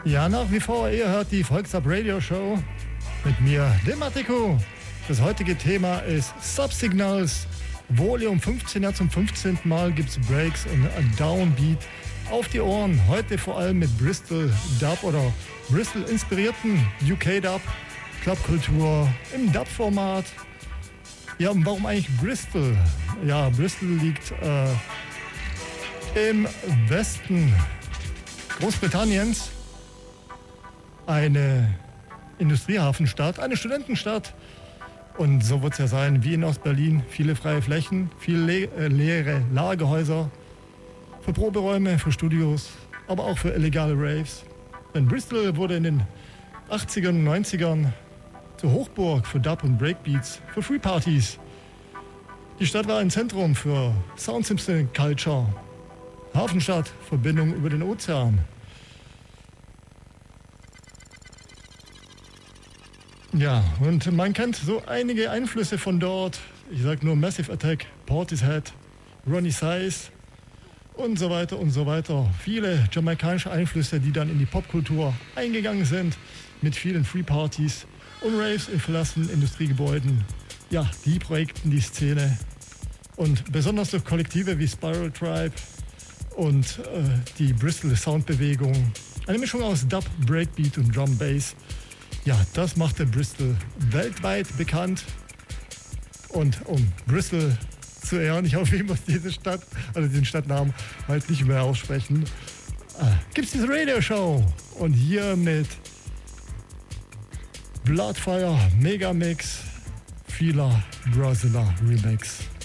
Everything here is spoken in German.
Ja, nach wie vor, ihr hört die Volksab Radio Show mit mir, dem Matiko. Das heutige Thema ist Subsignals, Volume 15. Ja, zum 15. Mal gibt es Breaks und ein Downbeat auf die Ohren. Heute vor allem mit Bristol Dub oder Bristol inspirierten UK Dub, Clubkultur im Dub-Format. Ja, und warum eigentlich Bristol? Ja, Bristol liegt im Westen Großbritanniens. Eine Industriehafenstadt, eine Studentenstadt. Und so wird es ja sein, wie in Ostberlin. Viele freie Flächen, viele leere Lagerhäuser für Proberäume, für Studios, aber auch für illegale Raves. Denn Bristol wurde in den 80ern und 90ern zur Hochburg für Dub und Breakbeats, für Free-Partys. Die Stadt war ein Zentrum für Sound-System Culture. Hafenstadt, Verbindung über den Ozean. Ja, und man kennt so einige Einflüsse von dort. Ich sag nur Massive Attack, Portishead, Ronnie Size und so weiter und so weiter. Viele jamaikanische Einflüsse, die dann in die Popkultur eingegangen sind, mit vielen Free-Partys und Raves in verlassenen Industriegebäuden. Ja, die prägten die Szene. Und besonders durch Kollektive wie Spiral Tribe und die Bristol Soundbewegung. Eine Mischung aus Dub, Breakbeat und Drum Bass. Ja, das machte Bristol weltweit bekannt. Und um Bristol zu ehren, ich hoffe, ich muss diese Stadt, also den Stadtnamen halt nicht mehr aussprechen, gibt es diese Radio-Show. Und hier mit Bloodfire Megamix, Fila Brazilla Remix.